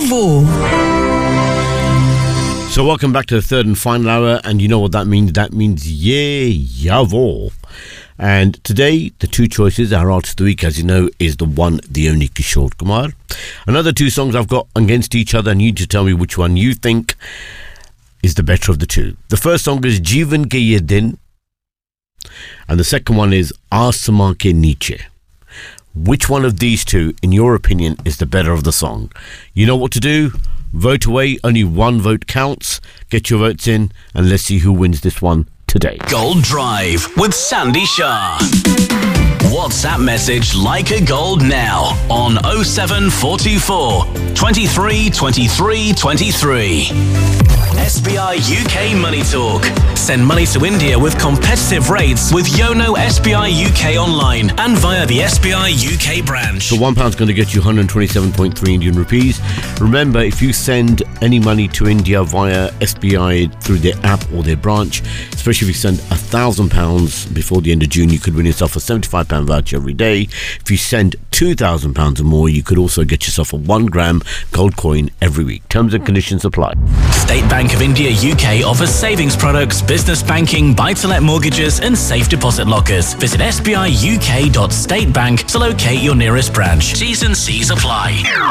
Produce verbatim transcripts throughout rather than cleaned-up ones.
वो. So welcome back to the third and final hour, and you know what that means? That means yeah, yavo. And today, the two choices, our artist of the week, as you know, is the one, the only Kishore Kumar. Another two songs I've got against each other, and you need to tell me which one you think is the better of the two. The first song is Jeevan Ke Ye Din, and the second one is Aasmaan Ke Neeche. Which one of these two, in your opinion, is the better of the song? You know what to do. Vote away. Only one vote counts. Get your votes in, and let's see who wins this one today. Gold Drive with Sandy Shah. WhatsApp message Like a Gold now on oh seven four two four, twenty-three twenty-three twenty-three. S B I U K Money Talk. Send money to India with competitive rates with Yono S B I U K online and via the S B I U K branch. So one pound's going to get you one hundred twenty-seven point three Indian rupees. Remember, if you send any money to India via S B I through their app or their branch, especially if you send a thousand pounds before the end of June, you could win yourself a seventy-five pound voucher every day. If you send two thousand pounds or more, you could also get yourself a one gram gold coin every week. Terms and conditions apply. State Bank of India U K offers savings products, business banking, buy-to-let mortgages and safe deposit lockers. Visit s b i u k dot state bank to locate your nearest branch. T's and C's apply.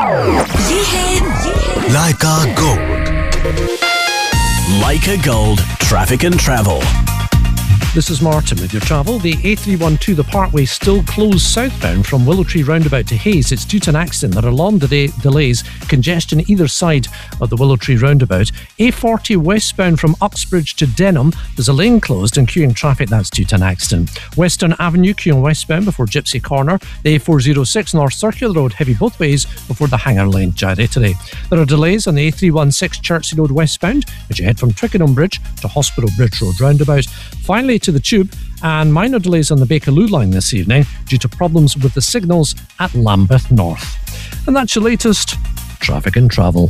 Like a Gold. Like a Gold, traffic and travel. This is Martin with your travel. The A three twelve, the Parkway, still closed southbound from Willow Tree roundabout to Hayes. It's due to an accident. There are long de- delays, congestion either side of the Willow Tree roundabout. A forty westbound from Uxbridge to Denham, there's a lane closed and queuing traffic. That's due to an accident. Western Avenue queuing westbound before Gypsy Corner. The A four oh six North Circular Road heavy both ways before the Hanger Lane today. There are delays on the A three sixteen Chertsey Road westbound as you head from Twickenham Bridge to Hospital Bridge Road roundabout. Finally, to the Tube, and minor delays on the Bakerloo line this evening due to problems with the signals at Lambeth North. And that's your latest traffic and travel.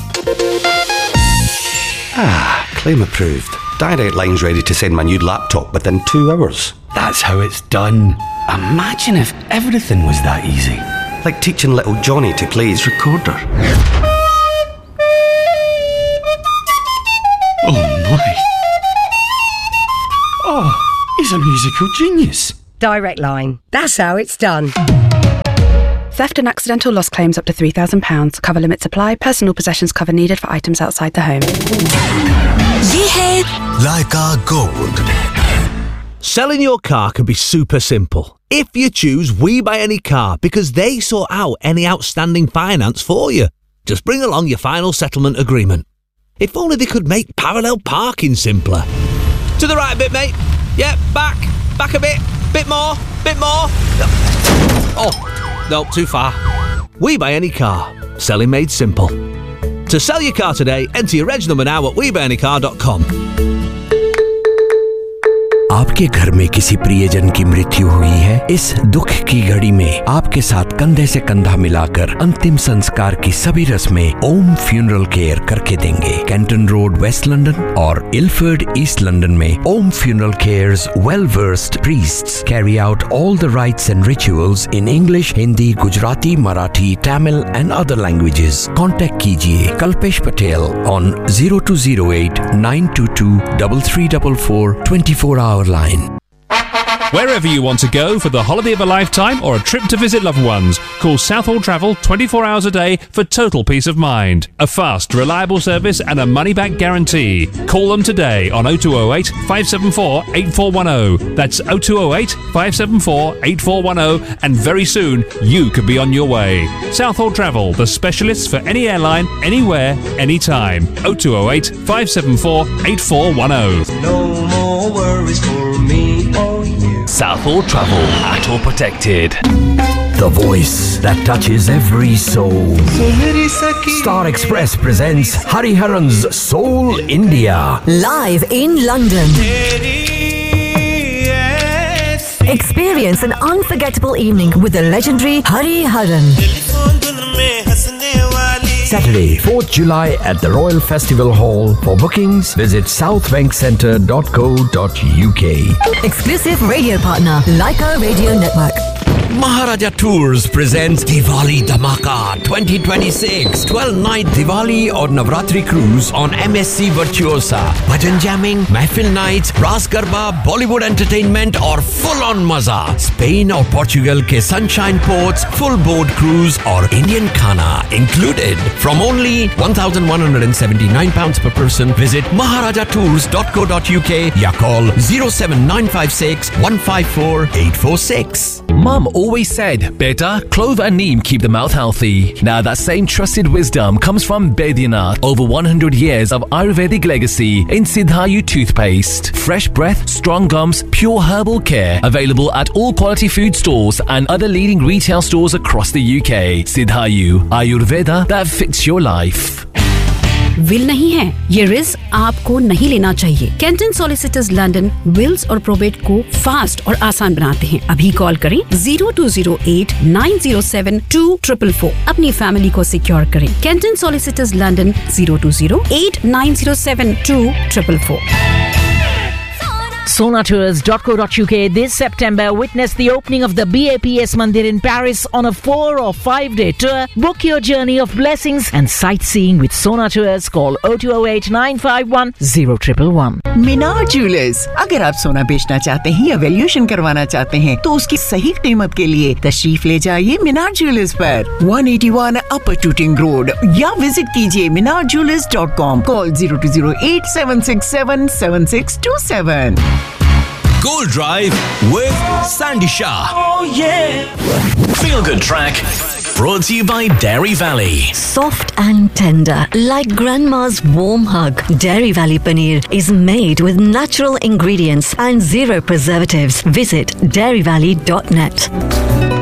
Ah, claim approved. Direct Line's ready to send my new laptop within two hours. That's how it's done. Imagine if everything was that easy. Like teaching little Johnny to play his recorder. Oh my. Oh, he's a musical genius. Direct Line. That's how it's done. Theft and accidental loss claims up to three thousand pounds. Cover limits apply. Personal possessions cover needed for items outside the home. Like a Gold. Selling your car can be super simple if you choose We Buy Any Car, because they sort out any outstanding finance for you. Just bring along your final settlement agreement. If only they could make parallel parking simpler. To the right a bit, mate. Yeah, back. Back a bit. Bit more. Bit more. Oh, no, too far. We Buy Any Car. Selling made simple. To sell your car today, enter your reg number now at we buy any car dot com. आपके घर में किसी प्रियजन की मृत्यु हुई है? इस दुख की घड़ी में आपके साथ कंधे से कंधा मिलाकर अंतिम संस्कार की सभी रस्में ओम फ्यूनरल केयर करके देंगे। कैंटन रोड वेस्ट लंदन और इलफर्ड ईस्ट लंदन में ओम funeral cares well versed priests carry out all the rites and rituals in English, Hindi, Gujarati, Marathi, Tamil and other languages. Contact कीजिए Kalpesh Patel on zero two zero eight nine two two three three four four twenty-four hour line. Wherever you want to go for the holiday of a lifetime or a trip to visit loved ones, call Southall Travel twenty-four hours a day for total peace of mind. A fast, reliable service and a money-back guarantee. Call them today on oh two oh eight five seven four eight four one oh. That's oh two oh eight five seven four eight four one oh, and very soon you could be on your way. Southall Travel, the specialists for any airline, anywhere, anytime. oh two oh eight five seven four eight four one oh. No more worries for me or you. Southall Travel, Auto Protected. The voice that touches every soul. Star Express presents Hariharan's Soul India. Live in London. Experience an unforgettable evening with the legendary Hariharan. Saturday, fourth July at the Royal Festival Hall. For bookings, visit south bank centre dot co dot uk. Exclusive radio partner, Leica Radio Network. Maharaja Tours presents Diwali Dhamaka twenty twenty-six, twelve night Diwali or Navratri cruise on M S C Virtuosa. Bhajan jamming, Mahfil nights, Ras Garba, Bollywood entertainment or full-on maza. Spain or Portugal ke sunshine ports, full board cruise or Indian khana included. From only one thousand one hundred seventy-nine pounds per person, visit maharaja tours dot co dot uk ya call zero seven nine five six one five four eight four six. Mum always said, Beta, clove and neem keep the mouth healthy. Now that same trusted wisdom comes from Baidyanath. Over one hundred years of Ayurvedic legacy in Siddhayu toothpaste. Fresh breath, strong gums, pure herbal care. Available at all quality food stores and other leading retail stores across the U K. Siddhayu, Ayurveda that fits your life. Will नहीं है, ये risk आपको नहीं लेना चाहिए। Canton solicitors London Wills और probate को fast और आसान बनाते हैं। अभी कॉल करें zero two zero eight nine zero seven two four four four। अपनी फैमिली को सिक्योर करें। Canton solicitors London zero two zero eight nine zero seven two four four four। Sona Tours dot co dot uk this September witness the opening of the B A P S Mandir in Paris on a four or five day tour. Book your journey of blessings and sightseeing with Sona Tours. Call zero two zero eight nine five one zero one one one। Minar jewellers, अगर आप सोना बेचना चाहते हैं या valuation करवाना चाहते हैं तो उसकी सही कीमत के लिए तशरीफ ले जाइए मीनार ज्वेलर्स पर one eighty-one अपर टूटिंग रोड या विजिट कीजिए मीनार jewellers dot com. Call zero two zero eight seven six seven seven six two seven। Gold Drive with Sandy Shah. Oh yeah. Feel Good Track brought to you by Dairy Valley. Soft and tender, like grandma's warm hug. Dairy Valley Paneer is made with natural ingredients and zero preservatives. Visit dairy valley dot net.